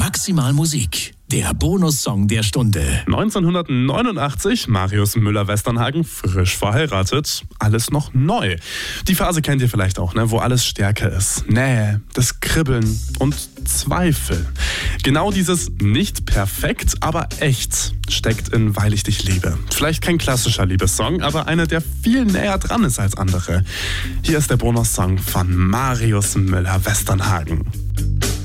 Maximal Musik, der Bonussong der Stunde. 1989, Marius Müller-Westernhagen, frisch verheiratet, alles noch neu. Die Phase kennt ihr vielleicht auch, ne? Wo alles stärker ist. Nähe, das Kribbeln und Zweifel. Genau dieses nicht perfekt, aber echt steckt in Weil ich dich liebe. Vielleicht kein klassischer Liebessong, aber einer, der viel näher dran ist als andere. Hier ist der Bonussong von Marius Müller-Westernhagen.